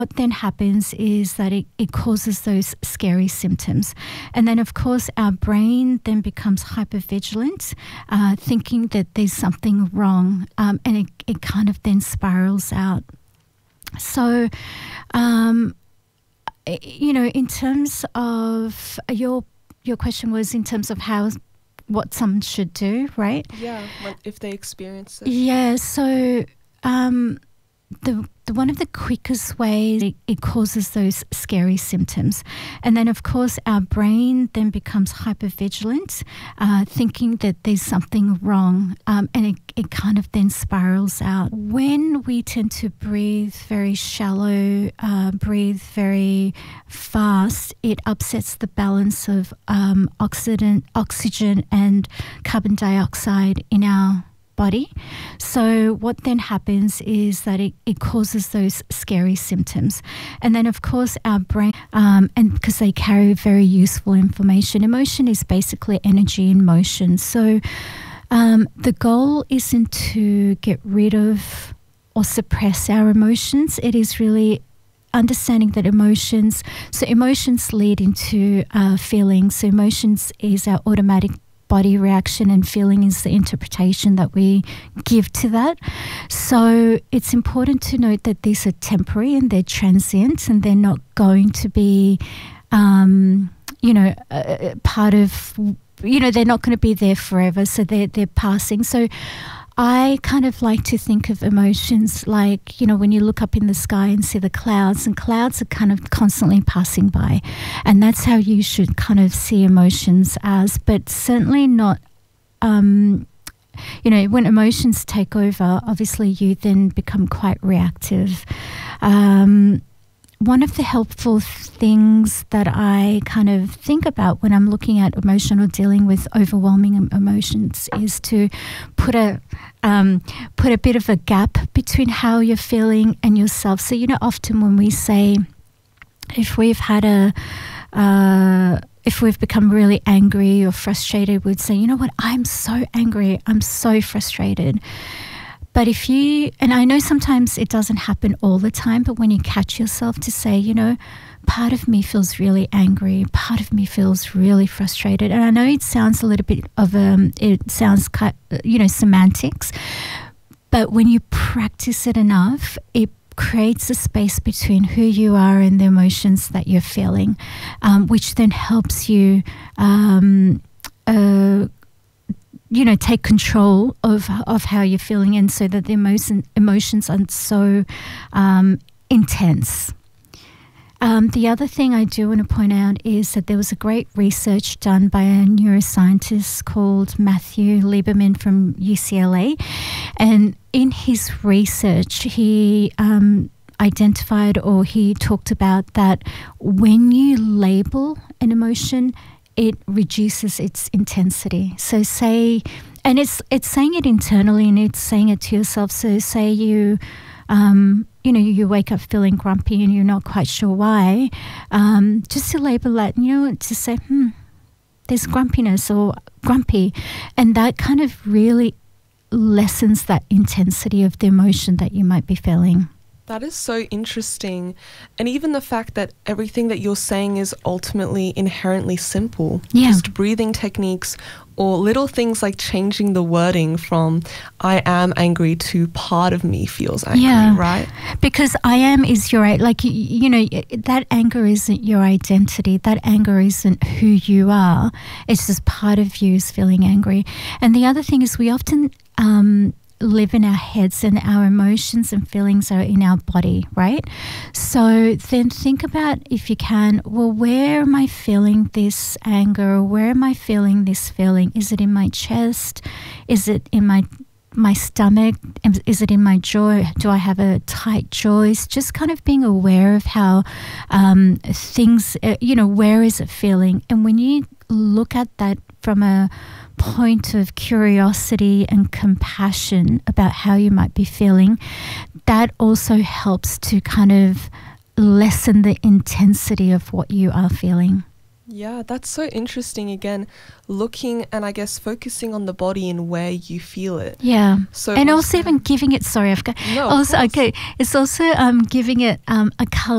What then happens is that it causes those scary symptoms. And then, of course, our brain then becomes hypervigilant, thinking that there's something wrong, and it kind of then spirals out. So, in terms of your question was in terms of what someone should do, right? Yeah, if they experience it. Yeah, so the one of the quickest ways it causes those scary symptoms. And then, of course, our brain then becomes hypervigilant, thinking that there's something wrong, and it kind of then spirals out. When we tend to breathe very shallow, breathe very fast, it upsets the balance of oxygen and carbon dioxide in our body. So what then happens is that it causes those scary symptoms. And then, of course, our brain, and because they carry very useful information, emotion is basically energy in motion. So the goal isn't to get rid of or suppress our emotions. It is really understanding that emotions lead into feelings. So emotions is our automatic body reaction, and feeling is the interpretation that we give to that. So it's important to note that these are temporary and they're transient, and they're not going to be, part of, they're not going to be there forever. So they're passing. So I kind of like to think of emotions like, when you look up in the sky and see the clouds, and clouds are kind of constantly passing by. And that's how you should kind of see emotions as, but certainly not, when emotions take over, obviously you then become quite reactive. One of the helpful things that I kind of think about when I'm looking at emotion or dealing with overwhelming emotions is to put a bit of a gap between how you're feeling and yourself. So, often when we say, if we've become really angry or frustrated, we'd say, I'm so angry, I'm so frustrated. But and I know sometimes it doesn't happen all the time, but when you catch yourself to say, part of me feels really angry, part of me feels really frustrated. And I know it sounds a little bit of semantics, but when you practice it enough, it creates a space between who you are and the emotions that you're feeling, which then helps you take control of how you're feeling, and so that the emotions aren't so intense. The other thing I do want to point out is that there was a great research done by a neuroscientist called Matthew Lieberman from UCLA, and in his research he identified, or he talked about, that when you label an emotion, it reduces its intensity. So it's saying it internally, and it's saying it to yourself. So say you wake up feeling grumpy and you're not quite sure why, just to label that, to say, there's grumpiness or grumpy. And that kind of really lessens that intensity of the emotion that you might be feeling. That is so interesting. And even the fact that everything that you're saying is ultimately inherently simple. Yeah. Just breathing techniques, or little things like changing the wording from I am angry to part of me feels angry, right? Because I am is your, that anger isn't your identity. That anger isn't who you are. It's just part of you is feeling angry. And the other thing is, we often live in our heads, and our emotions and feelings are in our body, right? So then think about, if you can, well, where am I feeling this anger, or where am I feeling this feeling? Is it in my chest? Is it in my stomach? Is it in my jaw? Do I have a tight jaws? Just kind of being aware of how things, where is it feeling? And when you look at that from a point of curiosity and compassion about how you might be feeling, that also helps to kind of lessen the intensity of what you are feeling. Yeah, that's so interesting. Again, looking and I guess focusing on the body and where you feel it. Yeah. So And also even giving it, sorry, I've got, No, of also, course. okay, it's also giving it a color